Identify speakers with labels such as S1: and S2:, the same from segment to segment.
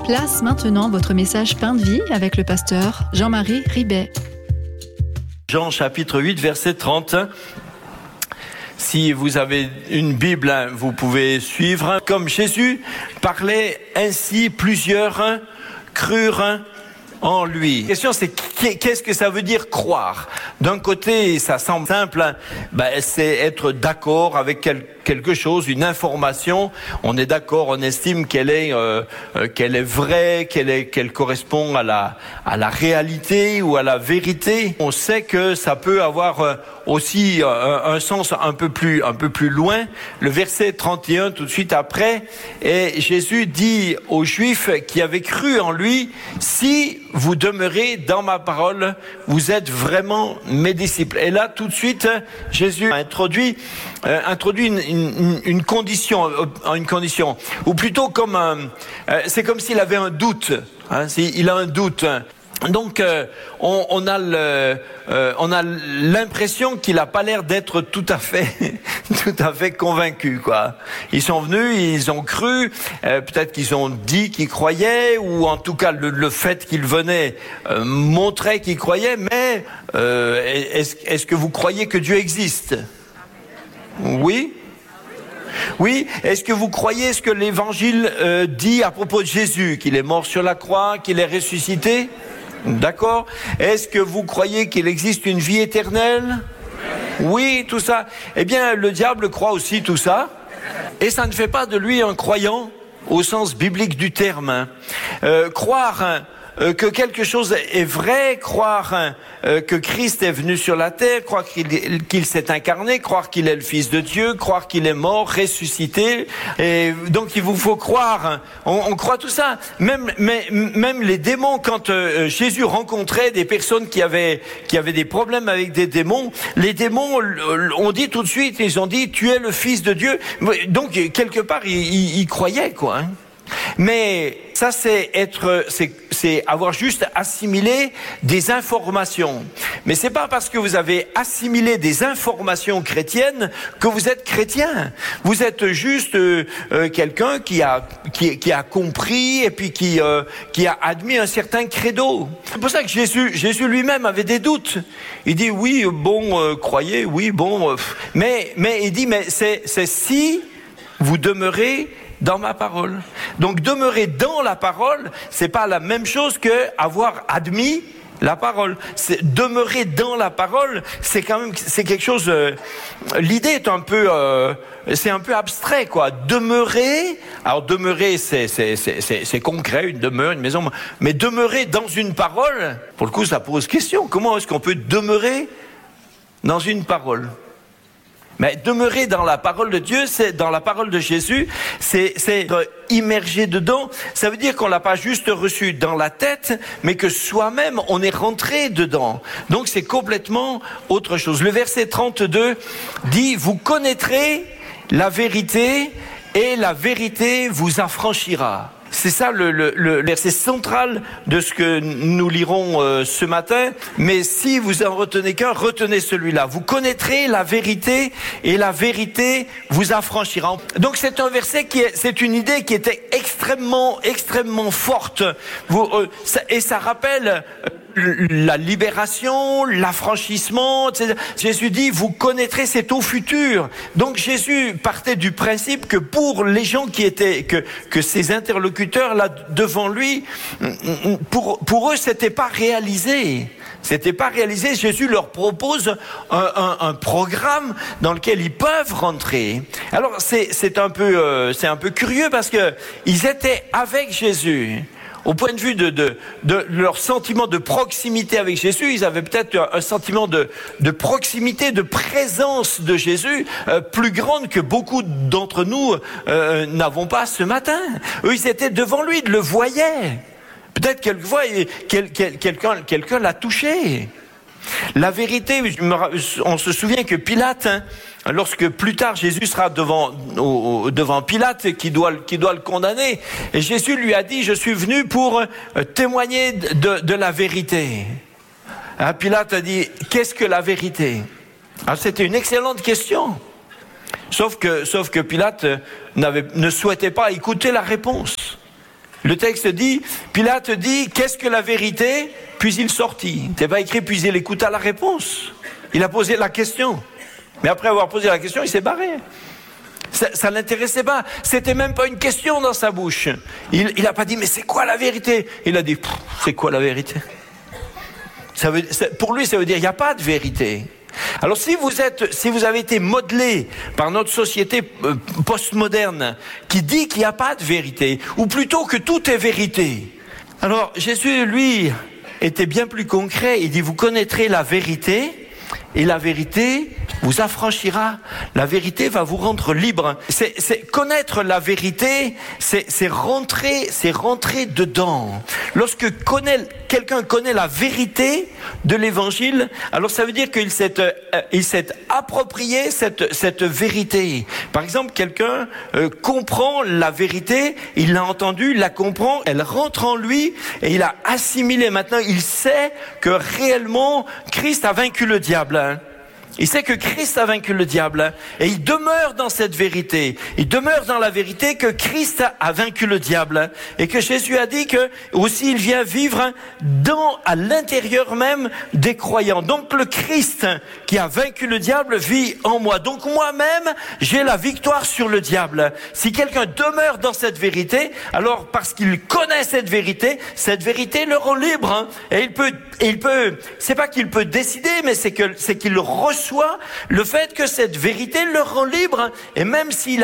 S1: Place maintenant votre message Pain de vie avec le pasteur Jean-Marie Ribet.
S2: Jean chapitre 8 verset 30. Si vous avez une Bible, vous pouvez suivre. Comme Jésus parlait ainsi, plusieurs crurent en lui. La question c'est qu'est-ce que ça veut dire croire? D'un côté, ça semble simple, c'est être d'accord avec quelque chose, une information. On est d'accord, on estime qu'elle est vraie, qu'elle correspond à la réalité ou à la vérité. On sait que ça peut avoir aussi un sens un peu plus loin. Le verset 31 tout de suite après, et Jésus dit aux Juifs qui avaient cru en lui: si vous demeurez dans ma parole, vous êtes vraiment mes disciples. Et là, tout de suite, Jésus a introduit une condition, ou plutôt c'est comme s'il avait un doute. Il a un doute. Donc, on a l'impression qu'il n'a pas l'air d'être tout à fait convaincu, quoi. Ils sont venus, ils ont cru, peut-être qu'ils ont dit qu'ils croyaient, ou en tout cas le fait qu'ils venaient montrait qu'ils croyaient. Mais est-ce que vous croyez que Dieu existe? Oui. Oui, est-ce que vous croyez ce que l'Évangile dit à propos de Jésus, qu'il est mort sur la croix, qu'il est ressuscité? D'accord. Est-ce que vous croyez qu'il existe une vie éternelle? Oui, tout ça. Eh bien, le diable croit aussi tout ça. Et ça ne fait pas de lui un croyant au sens biblique du terme. Croire que quelque chose est vrai, croire que Christ est venu sur la terre, croire qu'il s'est incarné, croire qu'il est le Fils de Dieu, croire qu'il est mort, ressuscité. Et donc il vous faut croire. On croit tout ça. Même les démons, quand Jésus rencontrait des personnes qui avaient des problèmes avec des démons, les démons ont dit tout de suite, ils ont dit: tu es le Fils de Dieu. Donc quelque part ils croyaient, quoi. Mais ça, c'est avoir juste assimilé des informations. Mais c'est pas parce que vous avez assimilé des informations chrétiennes que vous êtes chrétien. Vous êtes juste quelqu'un qui a compris et puis qui a admis un certain credo. C'est pour ça que Jésus lui-même avait des doutes. Il dit: oui, croyez, oui, mais il dit: mais c'est si vous demeurez dans ma parole. Donc demeurer dans la parole, c'est pas la même chose que avoir admis la parole. Demeurer dans la parole, c'est quelque chose. L'idée est c'est un peu abstrait, quoi. Demeurer. Alors demeurer, c'est concret, une demeure, une maison. Mais demeurer dans une parole, pour le coup, ça pose question. Comment est-ce qu'on peut demeurer dans une parole? Mais demeurer dans la parole de Dieu, c'est dans la parole de Jésus, c'est être immergé dedans. Ça veut dire qu'on l'a pas juste reçu dans la tête, mais que soi-même on est rentré dedans. Donc c'est complètement autre chose. Le verset 32 dit: vous connaîtrez la vérité et la vérité vous affranchira. C'est ça le verset central de ce que nous lirons ce matin. Mais si vous en retenez qu'un, retenez celui-là. Vous connaîtrez la vérité et la vérité vous affranchira. Donc c'est un verset c'est une idée qui était extrêmement forte. Et ça rappelle la libération, l'affranchissement, etc. Jésus dit: vous connaîtrez, c'est au futur. Donc Jésus partait du principe que pour les gens qui étaient, que ces interlocuteurs là devant lui, pour eux c'était pas réalisé. C'était pas réalisé. Jésus leur propose un programme dans lequel ils peuvent rentrer. Alors c'est un peu curieux parce que ils étaient avec Jésus. Au point de vue de leur sentiment de proximité avec Jésus, ils avaient peut-être un sentiment de proximité, de présence de Jésus plus grande que beaucoup d'entre nous n'avons pas ce matin. Eux, ils étaient devant lui, ils le voyaient. Peut-être quelquefois, quelqu'un l'a touché. La vérité, on se souvient que Pilate, lorsque plus tard Jésus sera devant Pilate qui doit le condamner, et Jésus lui a dit: je suis venu pour témoigner de la vérité. Pilate a dit: qu'est-ce que la vérité? Alors c'était une excellente question. Sauf que Pilate ne souhaitait pas écouter la réponse. Le texte dit, Pilate dit, qu'est-ce que la vérité? Puis il sortit. C'est pas écrit, puis il écouta la réponse. Il a posé la question. Mais après avoir posé la question, il s'est barré. Ça ne l'intéressait pas. C'était même pas une question dans sa bouche. Il n'a pas dit, mais c'est quoi la vérité? Il a dit, c'est quoi la vérité? Pour lui, ça veut dire, il n'y a pas de vérité. Alors si vous avez été modelé par notre société postmoderne qui dit qu'il n'y a pas de vérité, ou plutôt que tout est vérité. Alors Jésus, lui, était bien plus concret. Il dit, vous connaîtrez la vérité, et la vérité vous affranchira. La vérité va vous rendre libre. C'est connaître la vérité, c'est rentrer dedans. Lorsque quelqu'un connaît la vérité de l'évangile, alors ça veut dire qu'il s'est approprié cette vérité. Par exemple, quelqu'un comprend la vérité, il l'a entendue, il la comprend, elle rentre en lui et il a assimilé. Maintenant, il sait que réellement Christ a vaincu le diable. Il sait que Christ a vaincu le diable et il demeure dans cette vérité. Il demeure dans la vérité que Christ a vaincu le diable et que Jésus a dit que aussi il vient vivre à l'intérieur même des croyants. Donc le Christ qui a vaincu le diable vit en moi. Donc moi-même, j'ai la victoire sur le diable. Si quelqu'un demeure dans cette vérité, alors parce qu'il connaît cette vérité le rend libre. Et il peut, c'est pas qu'il peut décider, mais c'est qu'il reçoit le fait que cette vérité le rend libre. Et même s'il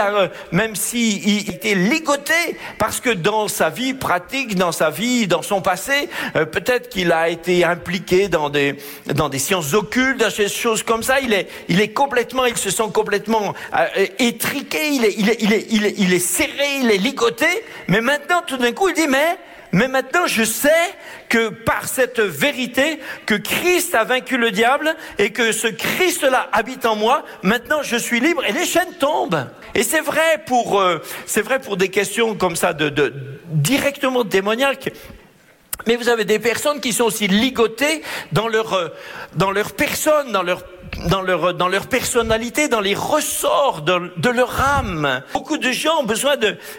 S2: était ligoté, parce que dans sa vie pratique, dans son passé, peut-être qu'il a été impliqué dans des sciences occultes, dans des choses comme ça, il se sent complètement étriqué, il est serré, il est ligoté. Mais maintenant, tout d'un coup, il dit, mais maintenant, je sais que par cette vérité, que Christ a vaincu le diable et que ce Christ-là habite en moi, maintenant je suis libre et les chaînes tombent. Et c'est vrai pour des questions comme ça directement démoniaques. Mais vous avez des personnes qui sont aussi ligotées dans leur personne, dans leur personnalité, dans les ressorts de leur âme. Beaucoup de gens ont besoin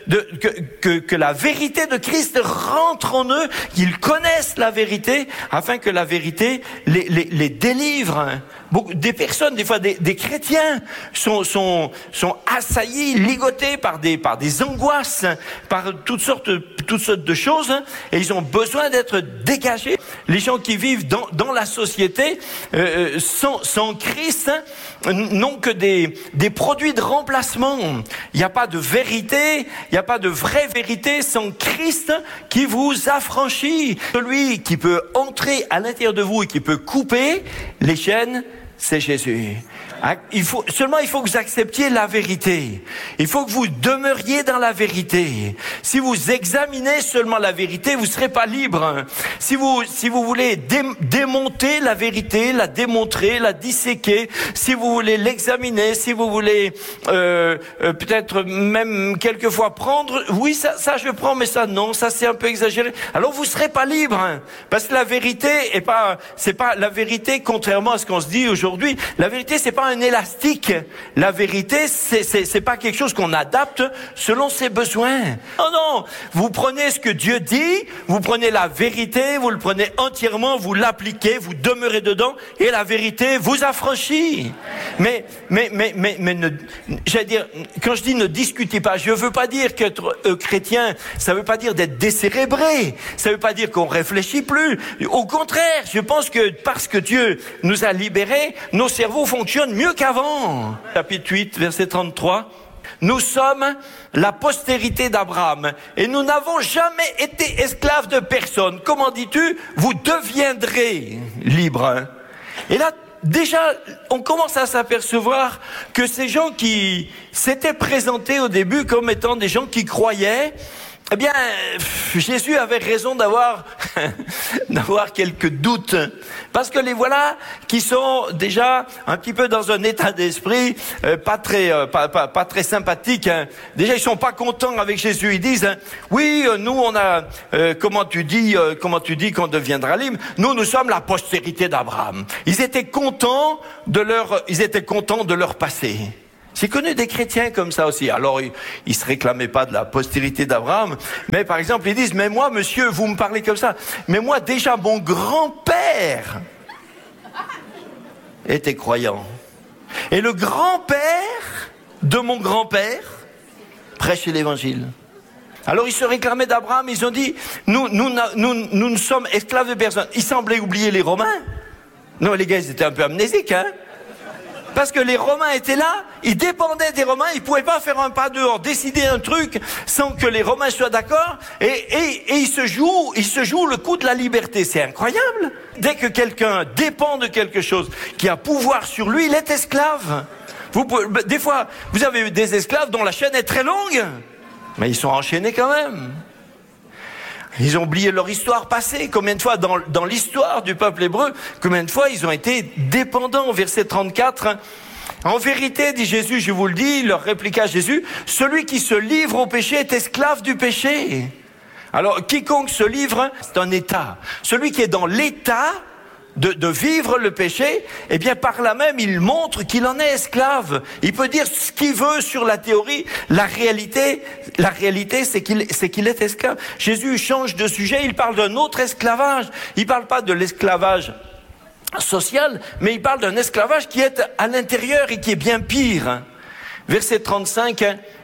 S2: que la vérité de Christ rentre en eux, qu'ils connaissent la vérité, afin que la vérité les délivre. Des personnes, des fois des chrétiens, sont assaillis, ligotés par des angoisses, par toutes sortes de choses, et ils ont besoin d'être dégagés. Les gens qui vivent dans la société sans Christ n'ont que des produits de remplacement. Il n'y a pas de vérité, il n'y a pas de vraie vérité sans Christ qui vous affranchit. Celui qui peut entrer à l'intérieur de vous et qui peut couper les chaînes, c'est Jésus. Il faut que vous acceptiez la vérité. Il faut que vous demeuriez dans la vérité. Si vous examinez seulement la vérité, vous ne serez pas libre. Si vous voulez démonter la vérité, la démontrer, la disséquer, si vous voulez l'examiner, si vous voulez peut-être même quelquefois prendre, oui, ça je prends, mais ça non, ça c'est un peu exagéré. Alors vous ne serez pas libre. Parce que la vérité c'est pas la vérité, contrairement à ce qu'on se dit aujourd'hui. La vérité, c'est pas un élastique. La vérité, c'est pas quelque chose qu'on adapte selon ses besoins. Non, vous prenez ce que Dieu dit, vous prenez la vérité, vous le prenez entièrement, vous l'appliquez, vous demeurez dedans, et la vérité vous affranchit. Mais j'allais dire, quand je dis ne discutez pas, je veux pas dire qu'être chrétien, ça veut pas dire d'être décérébré, ça veut pas dire qu'on réfléchit plus. Au contraire, je pense que parce que Dieu nous a libérés, nos cerveaux fonctionnent mieux qu'avant. Chapitre 8, verset 33. Nous sommes la postérité d'Abraham et nous n'avons jamais été esclaves de personne. Comment dis-tu? Vous deviendrez libres. Et là, déjà, on commence à s'apercevoir que ces gens qui s'étaient présentés au début comme étant des gens qui croyaient, eh bien, Jésus avait raison d'avoir quelques doutes. Parce que les voilà qui sont déjà un petit peu dans un état d'esprit pas très sympathique. Hein. Déjà, ils sont pas contents avec Jésus. Ils disent, oui, nous on a comment tu dis qu'on deviendra libre? Nous sommes la postérité d'Abraham. Ils étaient contents de leur passé. J'ai connu des chrétiens comme ça aussi. Alors, ils se réclamaient pas de la postérité d'Abraham, mais par exemple, ils disent, mais moi, monsieur, vous me parlez comme ça, mais moi, déjà, mon grand-père était croyant. Et le grand-père de mon grand-père prêchait l'évangile. Alors, ils se réclamaient d'Abraham, ils ont dit, nous ne sommes esclaves de personne. Ils semblaient oublier les Romains. Non, les gars, ils étaient un peu amnésiques, hein. Parce que les Romains étaient là, ils dépendaient des Romains, ils pouvaient pas faire un pas dehors, décider un truc sans que les Romains soient d'accord, et ils se jouent le coup de la liberté. C'est incroyable. Dès que quelqu'un dépend de quelque chose qui a pouvoir sur lui, il est esclave. Des fois, vous avez des esclaves dont la chaîne est très longue, mais ils sont enchaînés quand même. Ils ont oublié leur histoire passée. Combien de fois dans l'histoire du peuple hébreu, combien de fois ils ont été dépendants. Verset 34, en vérité, dit Jésus, je vous le dis, leur répliqua Jésus, celui qui se livre au péché est esclave du péché. Alors, quiconque se livre, c'est un état. Celui qui est dans l'état de vivre le péché, eh bien par là même il montre qu'il en est esclave. Il peut dire ce qu'il veut sur la théorie, la réalité c'est qu'il est esclave. Jésus change de sujet, il parle d'un autre esclavage. Il parle pas de l'esclavage social, mais il parle d'un esclavage qui est à l'intérieur et qui est bien pire. Verset 35,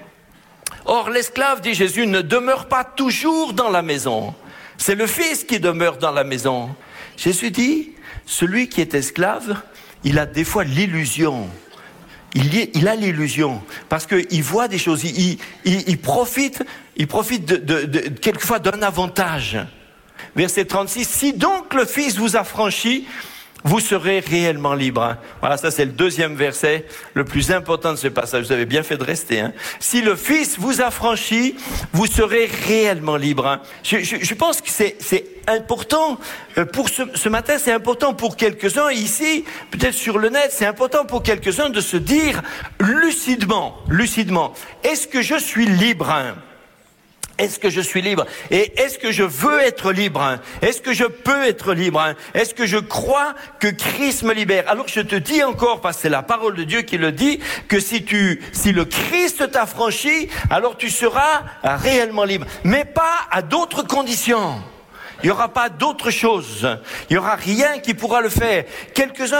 S2: or l'esclave, dit Jésus, ne demeure pas toujours dans la maison. C'est le Fils qui demeure dans la maison. Jésus dit, celui qui est esclave, il a des fois l'illusion. Il a l'illusion parce qu'il voit des choses. Il profite quelquefois d'un avantage. Verset 36, si donc le Fils vous a franchi, vous serez réellement libre. Voilà, ça c'est le deuxième verset, le plus important de ce passage. Vous avez bien fait de rester. Si le Fils vous a franchi, vous serez réellement libre. Je pense que c'est important pour ce matin, c'est important pour quelques-uns ici, peut-être sur le net, c'est important pour quelques-uns de se dire lucidement, est-ce que je suis libre ? Est-ce que je suis libre? Et est-ce que je veux être libre? Est-ce que je peux être libre? Est-ce que je crois que Christ me libère? Alors je te dis encore, parce que c'est la parole de Dieu qui le dit, que si le Christ t'a franchi, alors tu seras réellement libre. Mais pas à d'autres conditions. Il n'y aura pas d'autre chose. Il n'y aura rien qui pourra le faire. Quelques-uns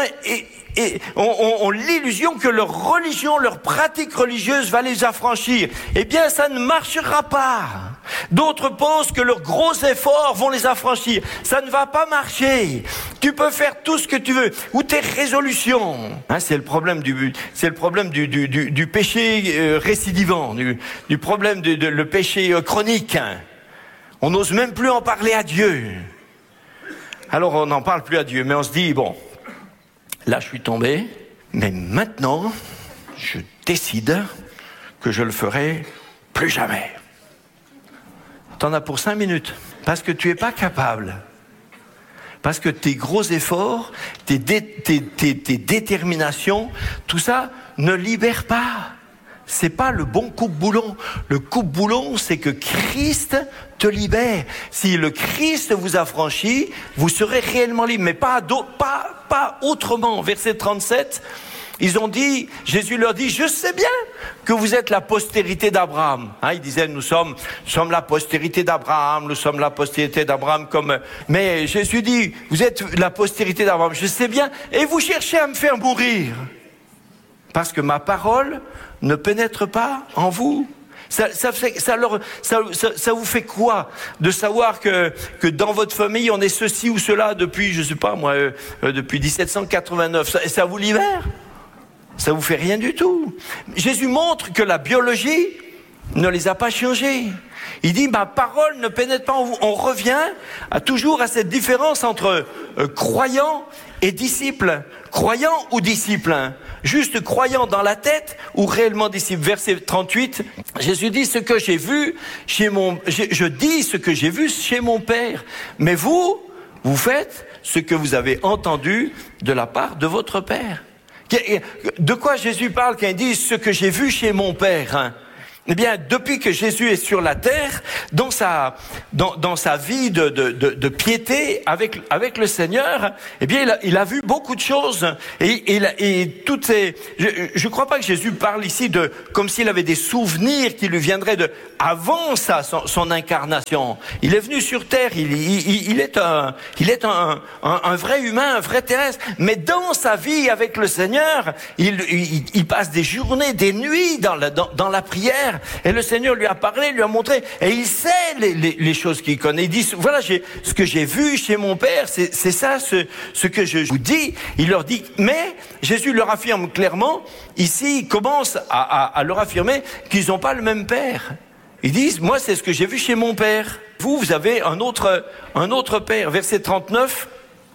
S2: ont l'illusion que leur religion, leur pratique religieuse va les affranchir. Eh bien, ça ne marchera pas. D'autres pensent que leurs gros efforts vont les affranchir. Ça ne va pas marcher. Tu peux faire tout ce que tu veux. Ou tes résolutions. C'est le problème du péché récidivant, du problème le péché chronique. On n'ose même plus en parler à Dieu. Alors on n'en parle plus à Dieu, mais on se dit, bon, là je suis tombé, mais maintenant, je décide que je le ferai plus jamais. T'en as pour 5 minutes, parce que tu es pas capable. Parce que tes gros efforts, tes déterminations, tout ça ne libère pas. C'est pas le bon coupe-boulon. Le coupe-boulon, c'est que Christ te libère. Si le Christ vous a franchi, vous serez réellement libre, mais pas autrement. Verset 37, ils ont dit, Jésus leur dit, je sais bien que vous êtes la postérité d'Abraham. Ils disaient, nous sommes la postérité d'Abraham, mais Jésus dit, vous êtes la postérité d'Abraham, je sais bien, et vous cherchez à me faire mourir. Parce que ma parole ne pénètre pas en vous. Ça vous fait quoi de savoir que dans votre famille on est ceci ou cela depuis, je sais pas moi, depuis 1789. Ça vous libère? Ça vous fait rien du tout. Jésus montre que la biologie ne les a pas changés. Il dit, ma parole ne pénètre pas en vous. On revient toujours à cette différence entre croyant et disciple. Croyant ou disciple? Juste croyant dans la tête ou réellement disciple? Verset 38, Jésus dit, je dis ce que j'ai vu chez mon Père. Mais vous faites ce que vous avez entendu de la part de votre Père. De quoi Jésus parle quand il dit ce que j'ai vu chez mon Père? Eh bien, depuis que Jésus est sur la terre, dans sa vie de piété avec le Seigneur, eh bien, il a vu beaucoup de choses. Et toutes ces, je crois pas que Jésus parle ici de, comme s'il avait des souvenirs qui lui viendraient de, avant ça, son incarnation. Il est venu sur terre, il est un vrai humain, un vrai terrestre. Mais dans sa vie avec le Seigneur, il passe des journées, des nuits dans la prière. Et le Seigneur lui a parlé, lui a montré, et il sait les choses qu'il connaît. Il dit, voilà, ce que j'ai vu chez mon Père, c'est ça, ce que je vous dis. Il leur dit, mais Jésus leur affirme clairement, ici, il commence à leur affirmer qu'ils n'ont pas le même Père. Ils disent, moi, c'est ce que j'ai vu chez mon Père. Vous avez un autre Père. Verset 39,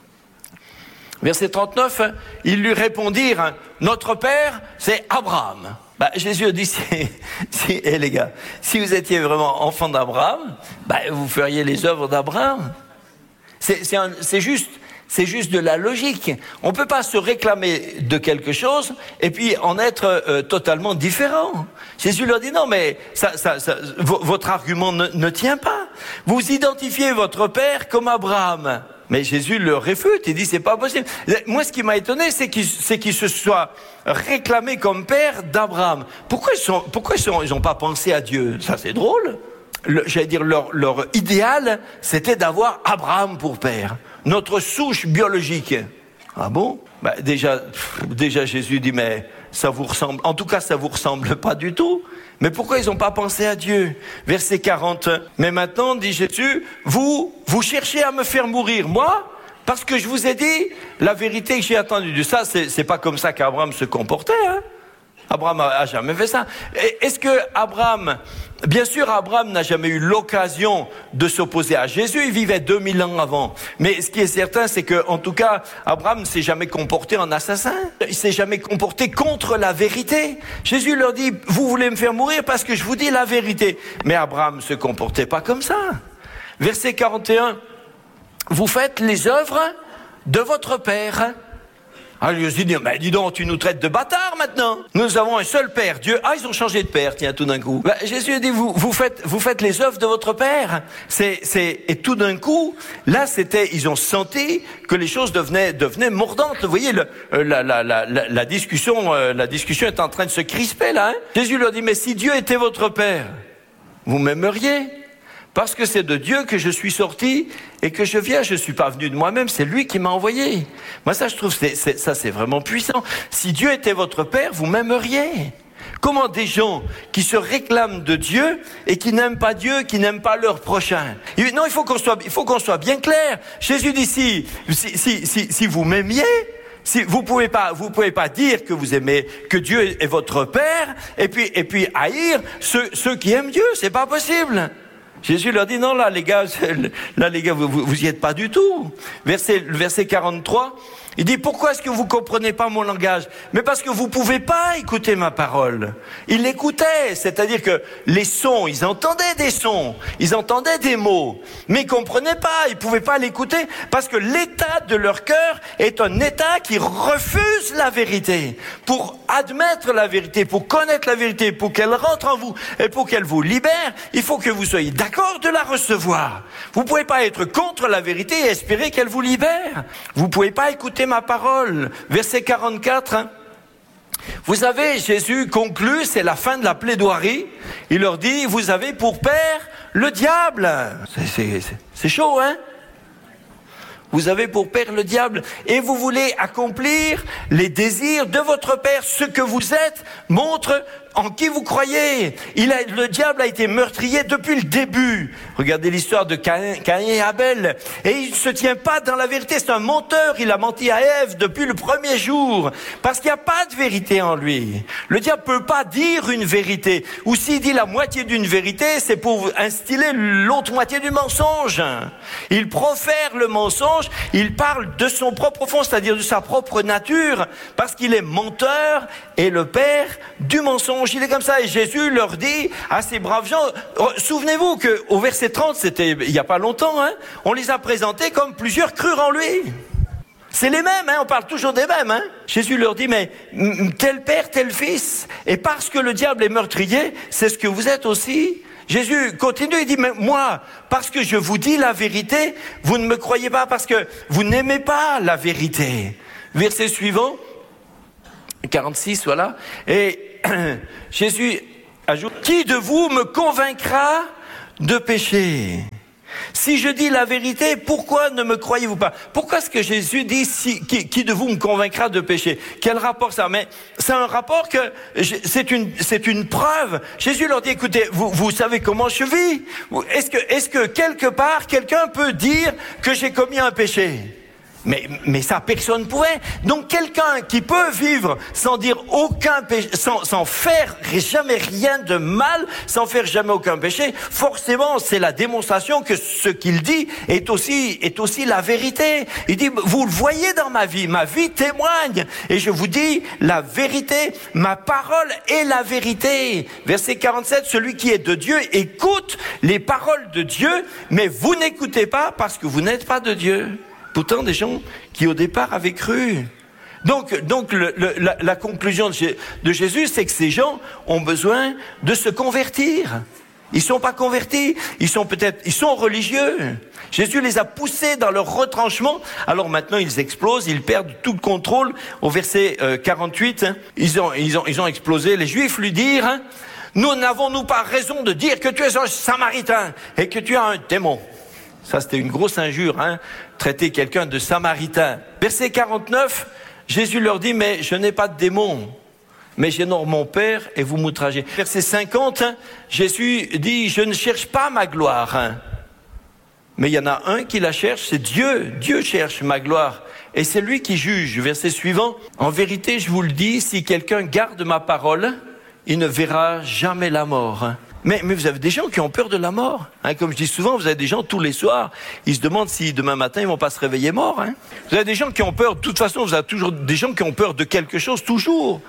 S2: ils lui répondirent, notre Père, c'est Abraham. Jésus a dit, les gars, si vous étiez vraiment enfant d'Abraham, vous feriez les œuvres d'Abraham. C'est juste de la logique. On peut pas se réclamer de quelque chose et puis en être totalement différent. Jésus leur dit non, mais votre argument ne tient pas. Vous identifiez votre père comme Abraham. Mais Jésus le réfute, il dit c'est pas possible. Moi, ce qui m'a étonné, c'est qu'il se soit réclamé comme père d'Abraham. Pourquoi ils n'ont pas pensé à Dieu? Ça, c'est drôle. J'allais dire leur idéal, c'était d'avoir Abraham pour père, notre souche biologique. Ah bon? Déjà Jésus dit mais ça vous ressemble. En tout cas, ça vous ressemble pas du tout. Mais pourquoi ils n'ont pas pensé à Dieu? Verset 40. Mais maintenant, dit Jésus, vous cherchez à me faire mourir, moi, parce que je vous ai dit la vérité que j'ai attendue de ça. C'est pas comme ça qu'Abraham se comportait, hein? Abraham a jamais fait ça. Est-ce que Abraham, bien sûr, Abraham n'a jamais eu l'occasion de s'opposer à Jésus. Il vivait 2000 ans avant. Mais ce qui est certain, c'est que, en tout cas, Abraham ne s'est jamais comporté en assassin. Il s'est jamais comporté contre la vérité. Jésus leur dit, vous voulez me faire mourir parce que je vous dis la vérité. Mais Abraham ne se comportait pas comme ça. Verset 41. Vous faites les œuvres de votre père. Ah, je lui dis, dis donc, tu nous traites de bâtards maintenant. Nous avons un seul père, Dieu. Ah, ils ont changé de père, tiens, tout d'un coup. Jésus a dit, vous faites les œuvres de votre père. Et tout d'un coup, là, ils ont senti que les choses devenaient mordantes. Vous voyez, la discussion est en train de se crisper, là, hein. Jésus leur dit, mais si Dieu était votre père, vous m'aimeriez. Parce que c'est de Dieu que je suis sorti et que je viens. Je ne suis pas venu de moi-même, c'est lui qui m'a envoyé. Moi, ça, je trouve, c'est vraiment puissant. Si Dieu était votre père, vous m'aimeriez. Comment des gens qui se réclament de Dieu et qui n'aiment pas Dieu, qui n'aiment pas leur prochain? Non, il faut qu'on soit bien clair. Jésus dit, si vous m'aimiez, si vous pouvez pas dire que vous aimez, que Dieu est votre père, et puis haïr ceux qui aiment Dieu, c'est pas possible. Jésus leur dit, non, là, les gars, vous y êtes pas du tout. Verset 43, il dit, pourquoi est-ce que vous comprenez pas mon langage? Mais parce que vous pouvez pas écouter ma parole. Ils l'écoutaient, c'est-à-dire que les sons, ils entendaient des sons, ils entendaient des mots, mais ils comprenaient pas, ils pouvaient pas l'écouter, parce que l'état de leur cœur est un état qui refuse la vérité. Pour admettre la vérité, pour connaître la vérité, pour qu'elle rentre en vous et pour qu'elle vous libère, il faut que vous soyez d'accord de la recevoir. Vous pouvez pas être contre la vérité et espérer qu'elle vous libère. Vous pouvez pas écouter ma parole. Verset 44. Vous savez, Jésus conclut, c'est la fin de la plaidoirie. Il leur dit, vous avez pour père le diable. C'est chaud, hein? Vous avez pour père le diable et vous voulez accomplir les désirs de votre père. Ce que vous êtes montre en qui vous croyez. Le diable a été meurtrier depuis le début. Regardez l'histoire de Caïn et Abel. Et il ne se tient pas dans la vérité. C'est un menteur. Il a menti à Ève depuis le premier jour. Parce qu'il n'y a pas de vérité en lui. Le diable peut pas dire une vérité. Ou s'il dit la moitié d'une vérité, c'est pour instiller l'autre moitié du mensonge. Il profère le mensonge. Il parle de son propre fond, c'est-à-dire de sa propre nature. Parce qu'il est menteur et le père du mensonge. Il est comme ça, et Jésus leur dit à ces braves gens, souvenez-vous qu'au verset 30, c'était il n'y a pas longtemps, hein, on les a présentés comme plusieurs crurent en lui. C'est les mêmes, on parle toujours des mêmes. Jésus leur dit, mais tel père, tel fils. Et parce que le diable est meurtrier, c'est ce que vous êtes aussi. Jésus continue, il dit, mais moi, parce que je vous dis la vérité, vous ne me croyez pas parce que vous n'aimez pas la vérité. Verset suivant, 46, voilà. Et Jésus ajoute, qui de vous me convaincra de péché ? Si je dis la vérité, pourquoi ne me croyez-vous pas? Pourquoi est-ce que Jésus dit qui de vous me convaincra de péché? Quel rapport ça? Mais c'est un rapport que c'est une preuve. Jésus leur dit, écoutez, vous savez comment je vis? Est-ce que quelque part quelqu'un peut dire que j'ai commis un péché? Mais ça, personne ne pouvait. Donc quelqu'un qui peut vivre sans dire aucun péché, sans faire jamais rien de mal, sans faire jamais aucun péché, forcément c'est la démonstration que ce qu'il dit est aussi la vérité. Il dit, vous le voyez dans ma vie témoigne, et je vous dis la vérité, ma parole est la vérité. Verset 47, celui qui est de Dieu écoute les paroles de Dieu, mais vous n'écoutez pas parce que vous n'êtes pas de Dieu. Pourtant, des gens qui au départ avaient cru. Donc la conclusion de Jésus, c'est que ces gens ont besoin de se convertir. Ils sont pas convertis, ils sont religieux. Jésus les a poussés dans leur retranchement. Alors maintenant, ils explosent, ils perdent tout le contrôle. Au verset 48, ils ont explosé. Les Juifs lui dirent, nous n'avons-nous pas raison de dire que tu es un Samaritain et que tu as un démon? Ça, c'était une grosse injure, traiter quelqu'un de Samaritain. Verset 49, Jésus leur dit, mais je n'ai pas de démon, mais j'honore mon Père et vous m'outragez. Verset 50, Jésus dit, je ne cherche pas ma gloire, mais il y en a un qui la cherche, c'est Dieu. Dieu cherche ma gloire et c'est lui qui juge. Verset suivant, en vérité, je vous le dis, si quelqu'un garde ma parole, il ne verra jamais la mort. Mais vous avez des gens qui ont peur de la mort. Comme je dis souvent, vous avez des gens tous les soirs, ils se demandent si demain matin ils vont pas se réveiller morts. Vous avez des gens qui ont peur, de toute façon, vous avez toujours des gens qui ont peur de quelque chose, toujours.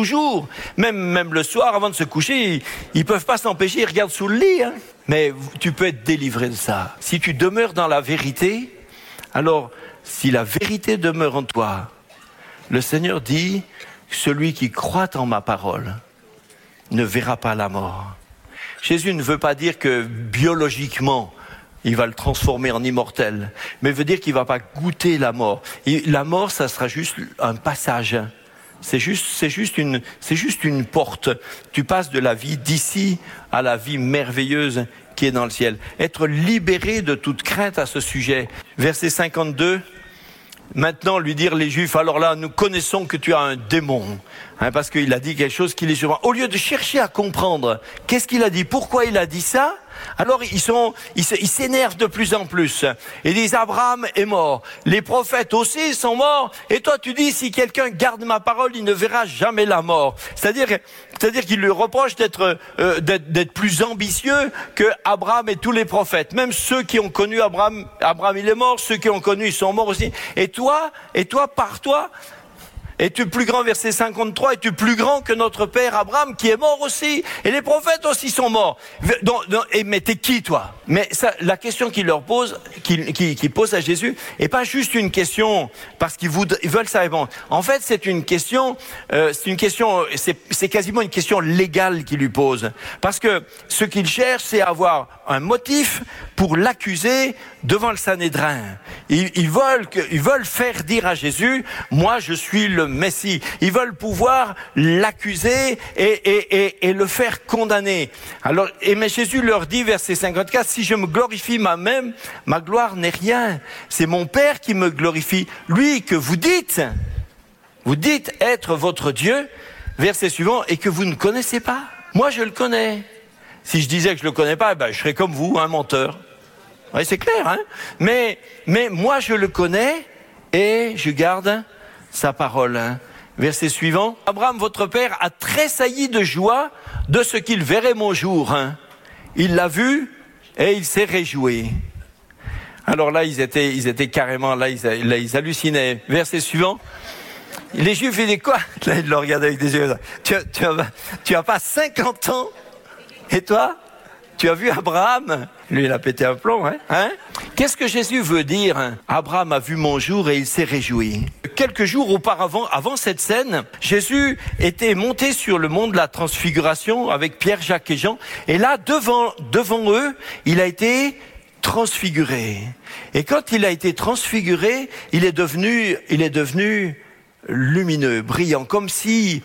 S2: Même le soir, avant de se coucher, ils peuvent pas s'empêcher, ils regardent sous le lit. Mais tu peux être délivré de ça. Si tu demeures dans la vérité, alors si la vérité demeure en toi, le Seigneur dit, celui qui croit en ma parole ne verra pas la mort. Jésus ne veut pas dire que biologiquement, il va le transformer en immortel, mais veut dire qu'il va pas goûter la mort. Et la mort, ça sera juste un passage. C'est juste une porte. Tu passes de la vie d'ici à la vie merveilleuse qui est dans le ciel. Être libéré de toute crainte à ce sujet. Verset 52. Maintenant, lui dire les Juifs, alors là, nous connaissons que tu as un démon, parce qu'il a dit quelque chose qui les surprend. Au lieu de chercher à comprendre, qu'est-ce qu'il a dit, pourquoi il a dit ça, alors ils s'énervent de plus en plus. Ils disent, Abraham est mort, les prophètes aussi sont morts, et toi tu dis, si quelqu'un garde ma parole, il ne verra jamais la mort. C'est-à-dire qu'il lui reproche d'être plus ambitieux que Abraham et tous les prophètes. Même ceux qui ont connu Abraham il est mort, ceux qui ont connu, ils sont morts aussi. Et toi, par toi, es-tu plus grand, verset 53, es-tu plus grand que notre père Abraham qui est mort aussi? Et les prophètes aussi sont morts. Mais t'es qui, toi? Mais ça, la question qu'il leur pose, qu'il pose à Jésus, est pas juste une question parce qu'ils veulent sa réponse. En fait, c'est quasiment une question légale qu'il lui pose. Parce que ce qu'il cherche, c'est avoir un motif pour l'accuser devant le Sanhédrin. Ils veulent faire dire à Jésus, moi je suis le Messie. Ils veulent pouvoir l'accuser et le faire condamner. Alors, mais Jésus leur dit, verset 54, si je me glorifie moi-même, ma gloire n'est rien. C'est mon Père qui me glorifie. Lui que vous dites être votre Dieu, verset suivant, et que vous ne connaissez pas. Moi je le connais. Si je disais que je le connais pas, je serais comme vous, un menteur. Ouais, c'est clair, mais moi je le connais et je garde sa parole. Verset suivant. Abraham, votre père, a tressailli de joie de ce qu'il verrait mon jour. Il l'a vu et il s'est réjoui. Alors là, ils étaient carrément là, ils hallucinaient. Verset suivant. Les Juifs, ils disaient quoi? Là, ils le regardaient avec des yeux. Tu as pas 50 ans? Et toi? Tu as vu Abraham? Lui, il a pété un plomb, hein? Qu'est-ce que Jésus veut dire? Abraham a vu mon jour et il s'est réjoui. Quelques jours auparavant, avant cette scène, Jésus était monté sur le mont de la Transfiguration avec Pierre, Jacques et Jean. Et là, devant eux, il a été transfiguré. Et quand il a été transfiguré, il est devenu lumineux, brillant, comme s'il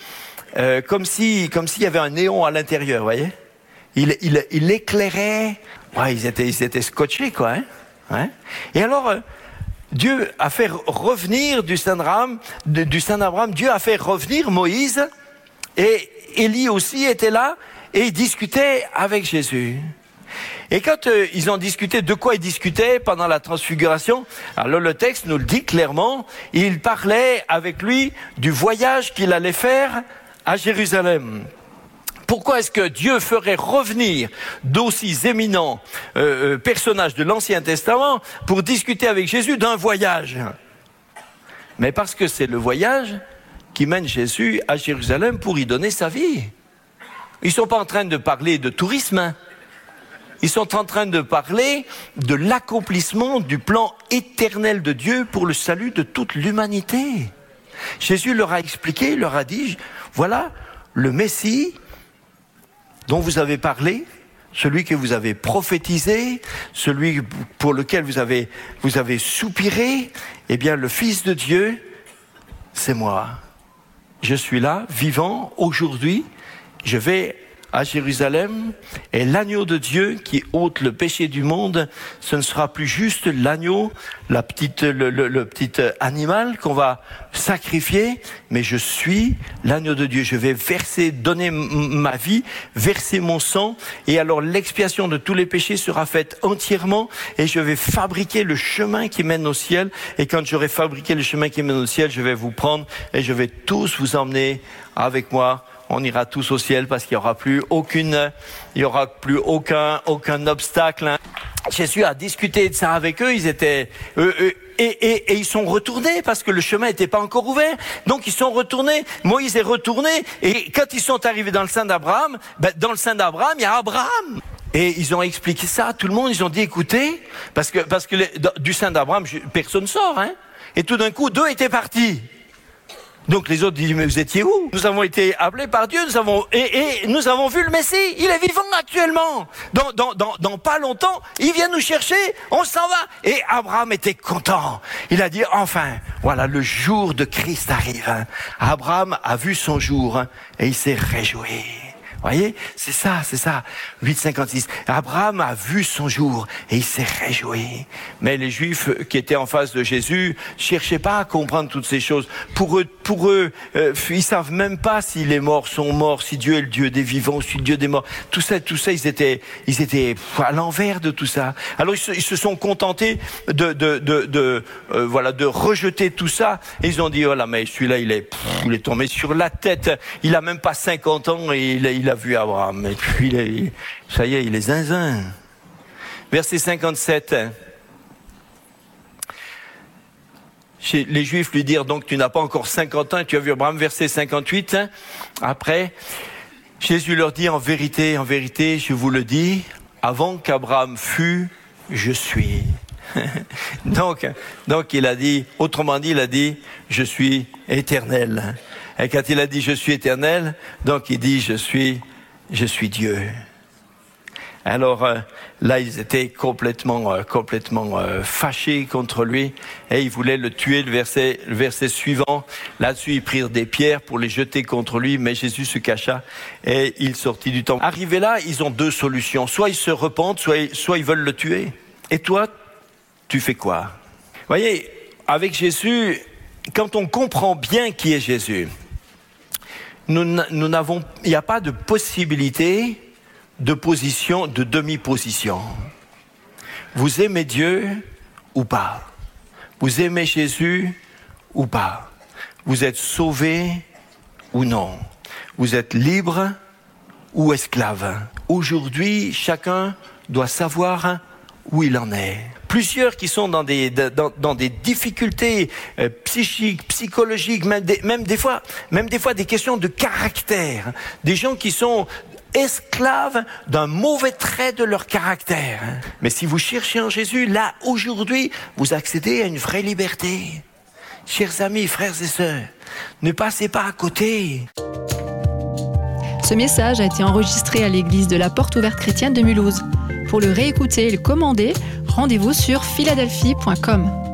S2: y avait un néon à l'intérieur, vous voyez? Il éclairait. Ouais, ils étaient scotchés, quoi, hein? Et alors, Dieu a fait revenir du Saint Abraham, Dieu a fait revenir Moïse, et Élie aussi était là, et il discutait avec Jésus. Et quand ils ont discuté, de quoi ils discutaient pendant la transfiguration? Alors le texte nous le dit clairement, il parlait avec lui du voyage qu'il allait faire à Jérusalem. Pourquoi est-ce que Dieu ferait revenir d'aussi éminents personnages de l'Ancien Testament pour discuter avec Jésus d'un voyage? Mais parce que c'est le voyage qui mène Jésus à Jérusalem pour y donner sa vie. Ils ne sont pas en train de parler de tourisme. Ils sont en train de parler de l'accomplissement du plan éternel de Dieu pour le salut de toute l'humanité. Jésus leur a expliqué, il leur a dit, voilà le Messie dont vous avez parlé, celui que vous avez prophétisé, celui pour lequel vous avez soupiré, eh bien le Fils de Dieu, c'est moi. Je suis là, vivant, aujourd'hui, je vais à Jérusalem, et l'agneau de Dieu qui ôte le péché du monde, ce ne sera plus juste l'agneau, le petit animal qu'on va sacrifier, mais je suis l'agneau de Dieu. Je vais donner ma vie, verser mon sang, et alors l'expiation de tous les péchés sera faite entièrement, et je vais fabriquer le chemin qui mène au ciel, et quand j'aurai fabriqué le chemin qui mène au ciel, je vais vous prendre, et je vais tous vous emmener avec moi. On ira tous au ciel parce qu'il y aura plus aucun obstacle. Jésus a discuté de ça avec eux. Ils étaient et ils sont retournés parce que le chemin n'était pas encore ouvert. Donc ils sont retournés. Moïse est retourné. Et quand ils sont arrivés dans le sein d'Abraham, dans le sein d'Abraham, il y a Abraham. Et ils ont expliqué ça à tout le monde. Ils ont dit écoutez, parce que du sein d'Abraham, personne sort, hein. Et tout d'un coup, 2 étaient partis. Donc les autres disent mais vous étiez où? Nous avons été appelés par Dieu, nous avons vu le Messie, il est vivant actuellement. Dans pas longtemps, il vient nous chercher, on s'en va. Et Abraham était content. Il a dit enfin, voilà le jour de Christ arrive. Abraham a vu son jour et il s'est réjoui. Voyez, c'est ça, 8,56. Abraham a vu son jour et il s'est réjoui. Mais les Juifs qui étaient en face de Jésus cherchaient pas à comprendre toutes ces choses. Pour eux, ils savent même pas si les morts sont morts, si Dieu est le Dieu des vivants, si Dieu des morts. Tout ça, ils étaient à l'envers de tout ça. Alors ils se sont contentés de rejeter tout ça. Et ils ont dit oh là, mais celui-là il est tombé sur la tête. Il a même pas 50 ans et il a vu Abraham, et puis ça y est, il est zinzin. Verset 57. Les Juifs lui dirent donc tu n'as pas encore 50 ans et tu as vu Abraham. Verset 58. Après, Jésus leur dit en vérité, je vous le dis, avant qu'Abraham fût, je suis. donc il a dit, autrement dit, il a dit je suis éternel. Et quand il a dit je suis éternel, donc il dit je suis Dieu. Alors là ils étaient complètement fâchés contre lui et ils voulaient le tuer. Le verset suivant, là-dessus ils prirent des pierres pour les jeter contre lui, mais Jésus se cacha et il sortit du temple. Arrivés là, ils ont 2 solutions. Soit ils se repentent, soit ils veulent le tuer. Et toi, tu fais quoi? Vous voyez, avec Jésus, quand on comprend bien qui est Jésus, il n'y a pas de possibilité de position, de demi-position. Vous aimez Dieu ou pas? Vous aimez Jésus ou pas? Vous êtes sauvé ou non? Vous êtes libre ou esclave? Aujourd'hui, chacun doit savoir où il en est. Plusieurs qui sont dans des difficultés psychiques, psychologiques, même des fois des questions de caractère. Des gens qui sont esclaves d'un mauvais trait de leur caractère. Mais si vous cherchez en Jésus, là, aujourd'hui, vous accédez à une vraie liberté. Chers amis, frères et sœurs, ne passez pas à côté.
S1: Ce message a été enregistré à l'église de la Porte Ouverte Chrétienne de Mulhouse. Pour le réécouter et le commander, rendez-vous sur philadelphie.com.